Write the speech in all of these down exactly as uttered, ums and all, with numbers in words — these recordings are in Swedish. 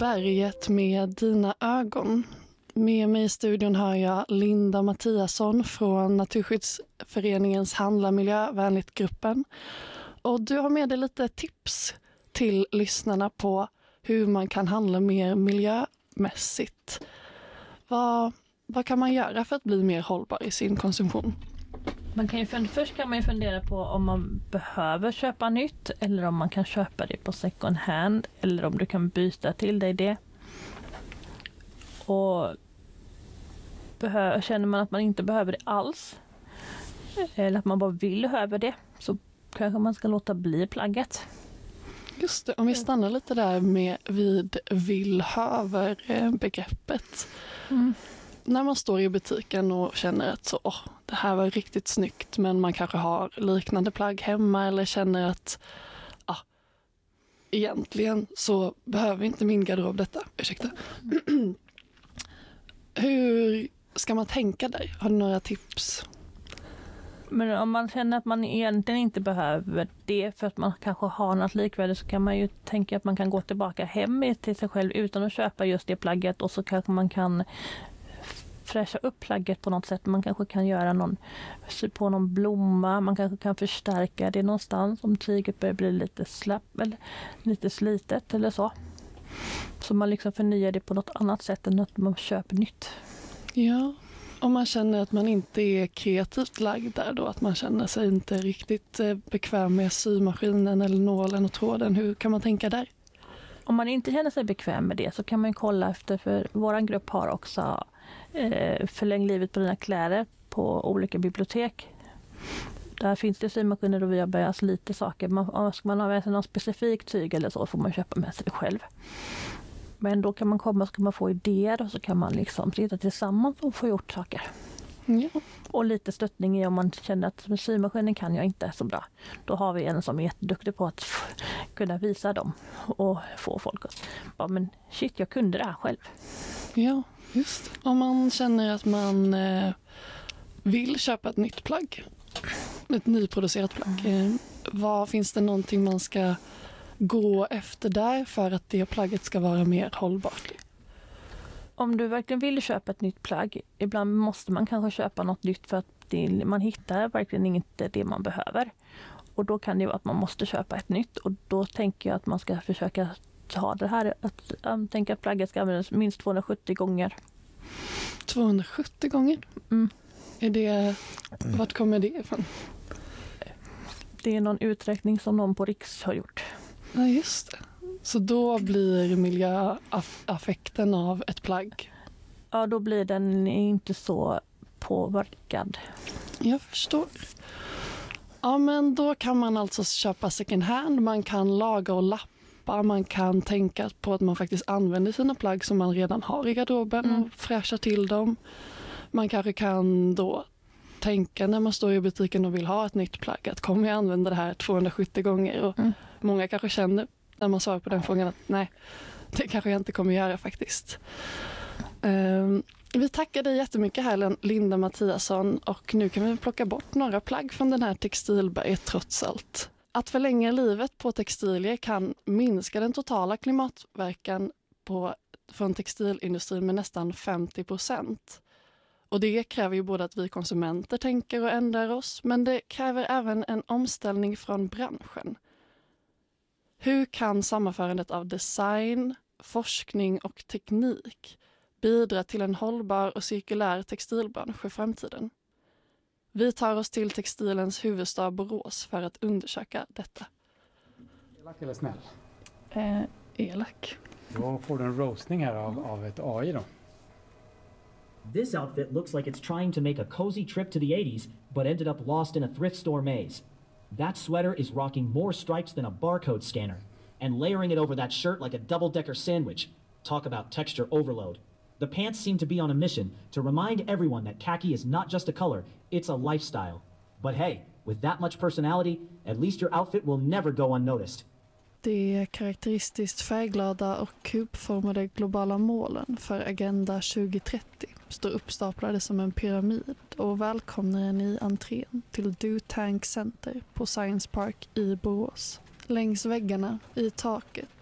Berget med dina ögon. Med mig i studion har jag Linda Mattiasson från Naturskyddsföreningens Handla miljövänligt-gruppen. Och du har med dig lite tips till lyssnarna på hur man kan handla mer miljömässigt. Vad, vad kan man göra för att bli mer hållbar i sin konsumtion? Man kan ju, först kan man ju fundera på om man behöver köpa nytt eller om man kan köpa det på second hand eller om du kan byta till dig det. Och behö- känner man att man inte behöver det alls eller att man bara vill över det, så kanske man ska låta bli plagget. Just det, om vi stannar lite där med vid vill höver begreppet. Mm. När man står i butiken och känner att så, åh, det här var riktigt snyggt, men man kanske har liknande plagg hemma eller känner att ah, egentligen så behöver inte min garderob detta. Ursäkta. Mm. Hur ska man tänka där? Har du några tips? Men om man känner att man egentligen inte behöver det för att man kanske har något likvärdigt, så kan man ju tänka att man kan gå tillbaka hem till sig själv utan att köpa just det plagget, och så kanske man kan fräscha upp plagget på något sätt. Man kanske kan göra någon, sy på någon blomma, man kanske kan förstärka det någonstans om tyget börjar bli lite slapp eller lite slitet eller så. Så man liksom förnyar det på något annat sätt än att man köper nytt. Ja, om man känner att man inte är kreativt lagd där då, att man känner sig inte riktigt bekväm med symaskinen eller nålen och tråden, hur kan man tänka där? Om man inte känner sig bekväm med det så kan man kolla efter, för våran grupp har också eh, förläng livet på dina kläder på olika bibliotek. Där finns det symaskiner och vi har börjat lite saker. Man, ska man ha med sig någon specifik tyg eller så får man köpa med sig det själv. Men då kan man komma och ska man få idéer och så kan man liksom sitta tillsammans och få gjort saker. Ja. Och lite stöttning i om man känner att med symaskinen kan jag inte så bra. Då har vi en som är jätteduktig på att kunna visa dem och få folk att bara, men shit, jag kunde det här själv. Ja, just. Om man känner att man eh, vill köpa ett nytt plagg, ett nyproducerat plagg, mm. eh, vad finns det någonting man ska gå efter där för att det plagget ska vara mer hållbart? Om du verkligen vill köpa ett nytt plagg, ibland måste man kanske köpa något nytt för att det, man hittar verkligen inte det man behöver. Och då kan det vara att man måste köpa ett nytt, och då tänker jag att man ska försöka ta det här, att um, tänka att plagget ska användas minst tvåhundrasjuttio gånger. tvåhundrasjuttio gånger? Mm. Är det, vart kommer det ifrån? Det är någon uträkning som någon på Riks har gjort. Ja, just det. Så då blir miljöaffekten av ett plagg? Ja, då blir den inte så påverkad. Jag förstår. Ja, men då kan man alltså köpa second hand, man kan laga och lappa, man kan tänka på att man faktiskt använder sina plagg som man redan har i garderoben mm. och fräscha till dem. Man kanske kan då tänka när man står i butiken och vill ha ett nytt plagg att kommer jag använda det här tvåhundrasjuttio gånger, och mm. många kanske känner när man svarar på den frågan att nej, det kanske jag inte kommer göra faktiskt. Um, vi tackar dig jättemycket här, Linda Mattiasson, och nu kan vi plocka bort några plagg från den här textilberget trots allt. Att förlänga livet på textilier kan minska den totala klimatverkan på, från textilindustrin med nästan femtio procent. Och det kräver ju både att vi konsumenter tänker och ändrar oss, men det kräver även en omställning från branschen. Hur kan sammanförandet av design, forskning och teknik bidra till en hållbar och cirkulär textilbransch i framtiden? Vi tar oss till textilens huvudstad Borås för att undersöka detta. Elak eller snäll? Eh, elak. Då får du en roastning här av, av ett A I då. This outfit looks like it's trying to make a cozy trip to the eighties, but ended up lost in a thrift store maze. That sweater is rocking more stripes than a barcode scanner, and layering it over that shirt like a double-decker sandwich. Talk about texture overload. The pants seem to be on a mission to remind everyone that khaki is not just a color, it's a lifestyle. But hey, with that much personality, at least your outfit will never go unnoticed. De karaktäristiskt färgglada och kubformade globala målen för Agenda tjugo trettio står uppstaplade som en pyramid och välkomnar en i entrén till Do Tank Center på Science Park i Borås. Längs väggarna, i taket,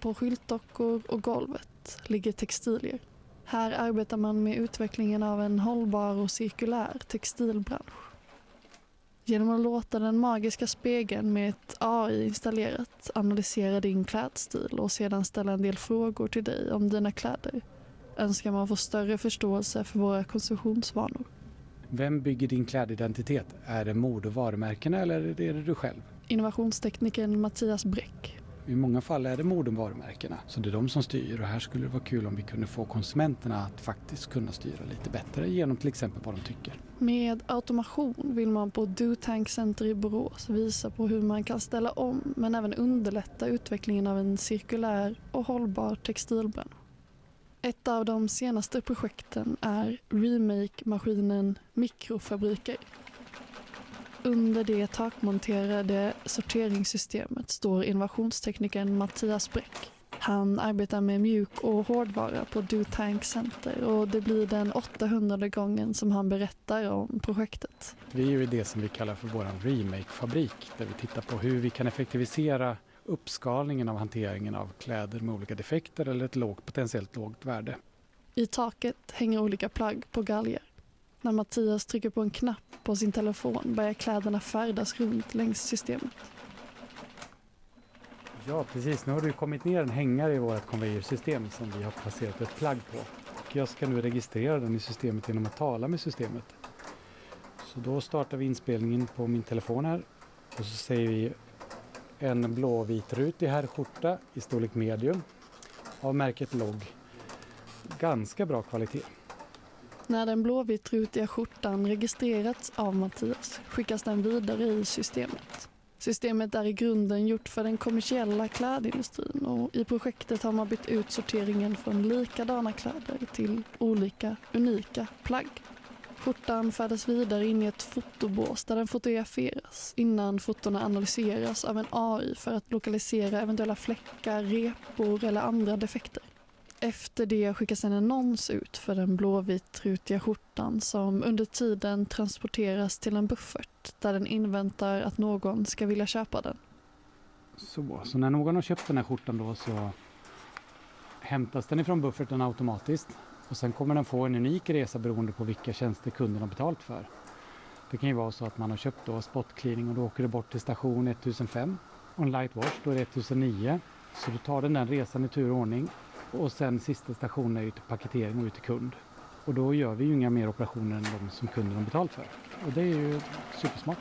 på skyltdockor och golvet ligger textilier. Här arbetar man med utvecklingen av en hållbar och cirkulär textilbransch. Genom att låta den magiska spegeln med ett A I installerat analysera din klädstil och sedan ställa en del frågor till dig om dina kläder önskar man få större förståelse för våra konsumtionsvanor. Vem bygger din klädidentitet? Är det mode- och varumärkena eller är det du själv? Innovationsteknikern Mattias Bräck. I många fall är det mode- och varumärkena. Så det är de som styr och här skulle det vara kul om vi kunde få konsumenterna att faktiskt kunna styra lite bättre genom till exempel vad de tycker. Med automation vill man på Do Tank Center i Borås visa på hur man kan ställa om men även underlätta utvecklingen av en cirkulär och hållbar textilbransch. Ett av de senaste projekten är Remake-maskinen Mikrofabriker. Under det takmonterade sorteringssystemet står innovationsteknikern Mattias Bräck. Han arbetar med mjuk- och hårdvara på Do Tank Center och det blir den åttahundrade gången som han berättar om projektet. Vi är ju i det som vi kallar för vår remake-fabrik där vi tittar på hur vi kan effektivisera uppskalningen av hanteringen av kläder med olika defekter eller ett lågt, potentiellt lågt värde. I taket hänger olika plagg på galgar. När Mattias trycker på en knapp på sin telefon börjar kläderna färdas runt längs systemet. Ja, precis. Nu har du kommit ner en hängare i vårt konvejersystem som vi har placerat ett plagg på. Och jag ska nu registrera den i systemet genom att tala med systemet. Så då startar vi inspelningen på min telefon här. Och så säger vi en blåvitrutig herrskjorta i storlek medium av märket Logg. Ganska bra kvalitet. När den blåvitrutiga skjortan registrerats av Mattias skickas den vidare i systemet. Systemet är i grunden gjort för den kommersiella klädindustrin och i projektet har man bytt ut sorteringen från likadana kläder till olika, unika plagg. Skjortan färdas vidare in i ett fotobås där den fotograferas innan fotona analyseras av en A I för att lokalisera eventuella fläckar, repor eller andra defekter. Efter det skickas en annons ut för den blåvitrutiga skjortan som under tiden transporteras till en buffert där den inväntar att någon ska vilja köpa den. Så, så när någon har köpt den här skjortan då så hämtas den ifrån bufferten automatiskt och sen kommer den få en unik resa beroende på vilka tjänster kunden har betalt för. Det kan ju vara så att man har köpt då spotcleaning och då åker det bort till station ett tusen fem och en light wash då är det ett tusen nio. Så då tar den den resan i tur och ordning. Och sen sista stationen är ju till paketering och ut till kund. Och då gör vi ju inga mer operationer än de som kunden har betalt för. Och det är ju supersmart.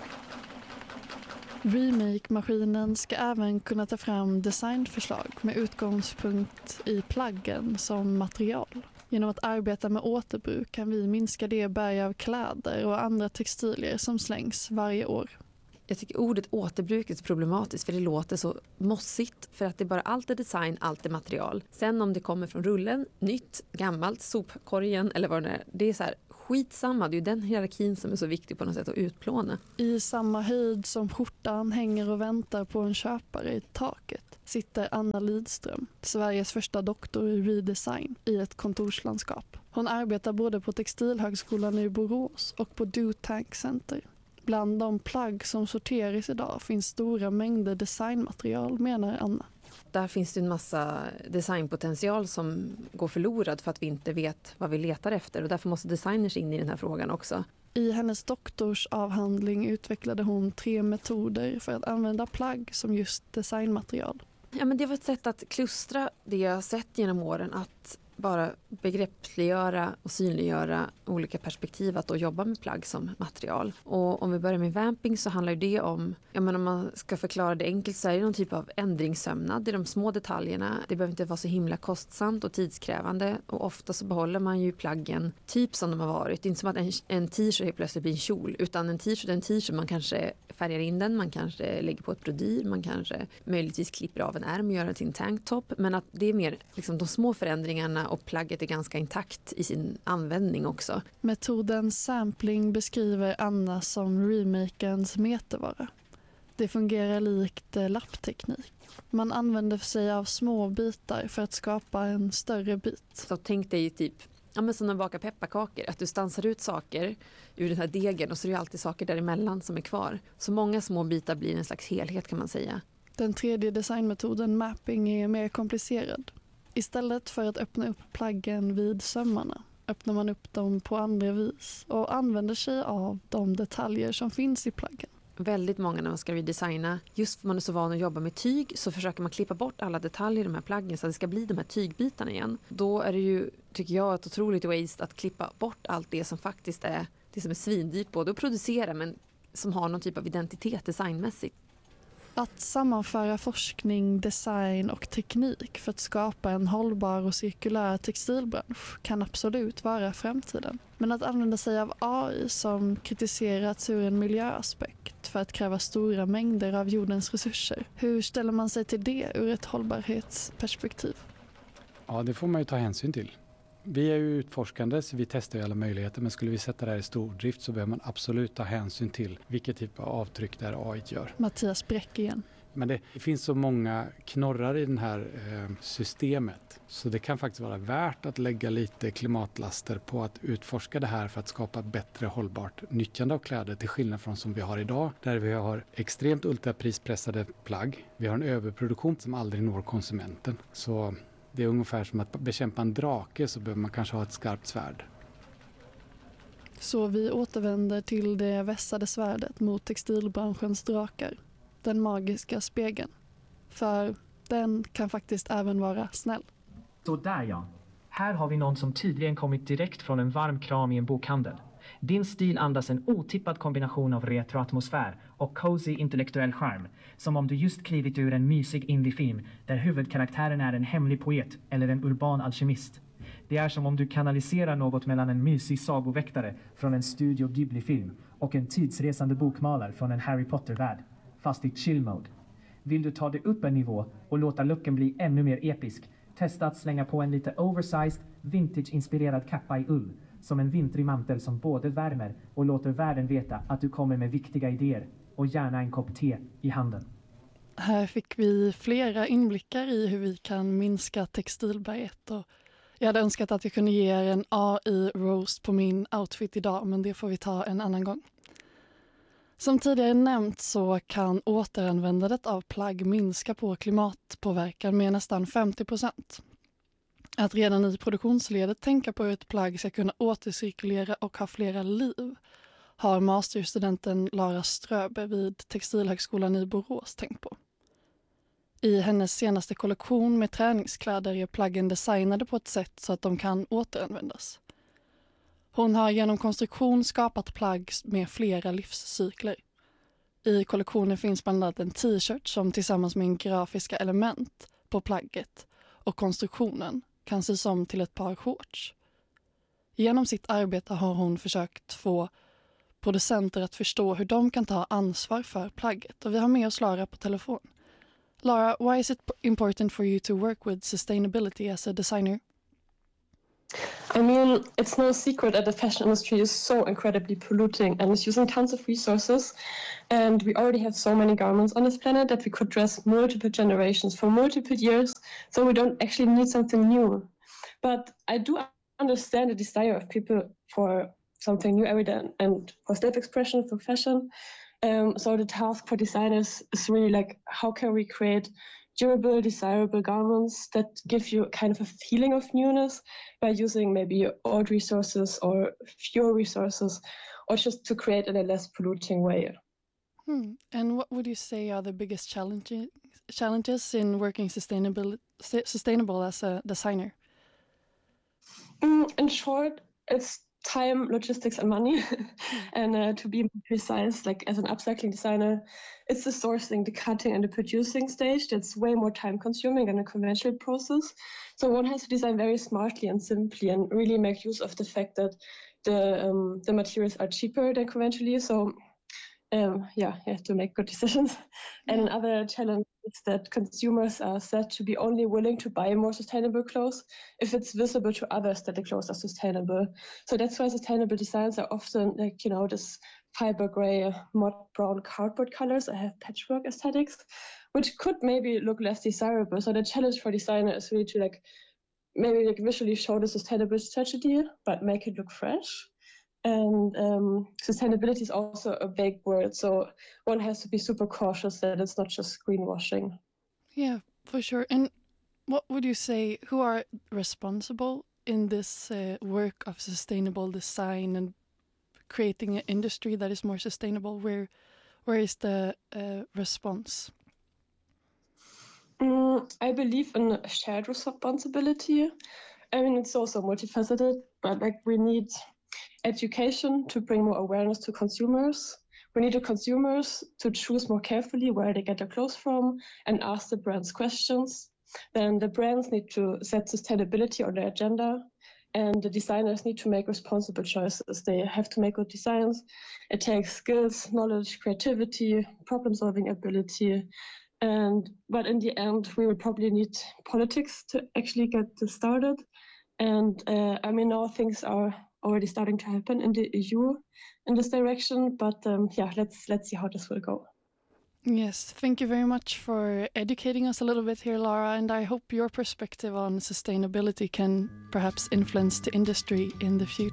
Remake-maskinen ska även kunna ta fram designförslag med utgångspunkt i plaggen som material. Genom att arbeta med återbruk kan vi minska det berg av kläder och andra textilier som slängs varje år. Jag tycker ordet återbruk är så problematiskt för det låter så mossigt för att det är bara allt är design, allt är material. Sen om det kommer från rullen, nytt, gammalt, sopkorgen eller vad det är, det är så här skitsamma. Det är ju den hierarkin som är så viktig på något sätt att utplåna. I samma höjd som skjortan hänger och väntar på en köpare i taket sitter Anna Lidström, Sveriges första doktor i redesign, i ett kontorslandskap. Hon arbetar både på Textilhögskolan i Borås och på Do Tank Center. Bland de plagg som sorteras idag finns stora mängder designmaterial, menar Anna. Där finns det en massa designpotential som går förlorad för att vi inte vet vad vi letar efter. Och därför måste designers in i den här frågan också. I hennes doktorsavhandling utvecklade hon tre metoder för att använda plagg som just designmaterial. Ja, men det var ett sätt att klustra det jag har sett genom åren, att bara begreppsliggöra och synliggöra olika perspektiv att då jobba med plagg som material. Och om vi börjar med vamping så handlar det om, jag menar, om man ska förklara det enkelt så är det någon typ av ändringssömnad i de små detaljerna. Det behöver inte vara så himla kostsamt och tidskrävande och ofta så behåller man ju plaggen typ som de har varit. Det är inte som att en, en t-shirt helt plötsligt blir en kjol, utan en t-shirt är en t-shirt, man kanske färgar in den, man kanske lägger på ett brodyr, man kanske möjligtvis klipper av en ärm och gör det till en tanktop, men att det är mer liksom de små förändringarna och plagget är ganska intakt i sin användning också. Metoden sampling beskriver Anna som remakens metervara. Det fungerar likt lappteknik. Man använder sig av små bitar för att skapa en större bit. Så tänk dig typ, ja, men som att baka pepparkakor, att du stansar ut saker ur den här degen och så är det alltid saker däremellan som är kvar. Så många små bitar blir en slags helhet kan man säga. Den tredje designmetoden, mapping, är mer komplicerad. Istället för att öppna upp plaggen vid sömmarna öppnar man upp dem på andra vis och använder sig av de detaljer som finns i plaggen. Väldigt många när man ska redesigna, just för man är så van att jobba med tyg, så försöker man klippa bort alla detaljer i de här plaggen så att det ska bli de här tygbitarna igen. Då är det ju, tycker jag, ett otroligt waste att klippa bort allt det som faktiskt är det som är svindyrt både att producera men som har någon typ av identitet designmässigt. Att sammanföra forskning, design och teknik för att skapa en hållbar och cirkulär textilbransch kan absolut vara framtiden. Men att använda sig av A I som kritiserats ur en miljöaspekt för att kräva stora mängder av jordens resurser. Hur ställer man sig till det ur ett hållbarhetsperspektiv? Ja, det får man ju ta hänsyn till. Vi är ju utforskande så vi testar ju alla möjligheter, men skulle vi sätta det här i stordrift så behöver man absolut ta hänsyn till vilket typ av avtryck där A I gör. Mattias Bräck igen. Men det, det finns så många knorrar i det här eh, systemet så det kan faktiskt vara värt att lägga lite klimatlaster på att utforska det här för att skapa bättre hållbart nyttjande av kläder till skillnad från som vi har idag där vi har extremt ultraprispressade plagg. Vi har en överproduktion som aldrig når konsumenten. Så det är ungefär som att bekämpa en drake så behöver man kanske ha ett skarpt svärd. Så vi återvänder till det vässade svärdet mot textilbranschens drakar. Den magiska spegeln. För den kan faktiskt även vara snäll. Så där ja. Här har vi någon som tydligen kommit direkt från en varm kram i en bokhandel. Din stil andas en otippad kombination av retroatmosfär och cozy intellektuell charm. Som om du just klivit ur en mysig indiefilm där huvudkaraktären är en hemlig poet eller en urban alkemist. Det är som om du kanaliserar något mellan en mysig sagoväktare från en Studio Ghibli-film och en tidsresande bokmalare från en Harry Potter-värld. Fast i chill mode. Vill du ta det upp en nivå och låta looken bli ännu mer episk? Testa att slänga på en lite oversized, vintage-inspirerad kappa i ull. Som en vintrig mantel som både värmer och låter världen veta att du kommer med viktiga idéer. Och gärna en kopp te i handen. Här fick vi flera inblickar i hur vi kan minska textilberget. Och jag hade önskat att jag kunde ge er en A I-roast på min outfit idag, men det får vi ta en annan gång. Som tidigare nämnt så kan återanvändandet av plagg minska på klimatpåverkan med nästan femtio procent. Att redan i produktionsledet tänka på hur ett plagg ska kunna återcirkulera och ha flera liv har masterstudenten Lara Ströbe vid Textilhögskolan i Borås tänkt på. I hennes senaste kollektion med träningskläder är plaggen designade på ett sätt så att de kan återanvändas. Hon har genom konstruktion skapat plagg med flera livscykler. I kollektionen finns bland annat en t-shirt som tillsammans med en grafiska element på plagget och konstruktionen kan sys om till ett par shorts. Genom sitt arbete har hon försökt få producenter att förstå hur de kan ta ansvar för plagget. Och vi har med oss Lara på telefon. Lara, why is it important for you to work with sustainability as a designer? I mean, it's no secret that the fashion industry is so incredibly polluting and is using tons of resources. And we already have so many garments on this planet that we could dress multiple generations for multiple years. So we don't actually need something new. But I do understand the desire of people for something new every day and for self-expression, for fashion. Um, so the task for designers is really like, how can we create durable, desirable garments that give you kind of a feeling of newness by using maybe old resources or fewer resources, or just to create in a less polluting way. Hmm. And what would you say are the biggest challenges challenges in working sustainable sustainable as a designer? Mm, in short, it's time, logistics, and money. And uh, to be precise, like as an upcycling designer, it's the sourcing, the cutting, and the producing stage that's way more time consuming than a conventional process. So one has to design very smartly and simply and really make use of the fact that the um, the materials are cheaper than conventionally. So um, yeah, you have to make good decisions. And another challenge is that consumers are said to be only willing to buy more sustainable clothes if it's visible to others that the clothes are sustainable. So that's why sustainable designs are often like, you know, this fiber gray, mud brown cardboard colors. I have patchwork aesthetics, which could maybe look less desirable. So the challenge for designer is really to like maybe like visually show the sustainable strategy, but make it look fresh. And um, sustainability is also a vague word, so one has to be super cautious that it's not just greenwashing. Yeah, for sure. And what would you say, who are responsible in this uh, work of sustainable design and creating an industry that is more sustainable? Where, where is the uh, response? Mm, I believe in a shared responsibility. I mean, it's also multifaceted, but like we need education to bring more awareness to consumers. We need the consumers to choose more carefully where they get their clothes from and ask the brands questions. Then the brands need to set sustainability on their agenda, and the designers need to make responsible choices. They have to make good designs. It takes skills, knowledge, creativity, problem-solving ability. And but in the end, we will probably need politics to actually get this started. And uh, I mean, now things are already starting to happen in the E U in this direction. But um, yeah, let's let's see how this will go. Yes, thank you very much for educating us a little bit here, Lara, and I hope your perspective on sustainability can perhaps influence the industry in the future.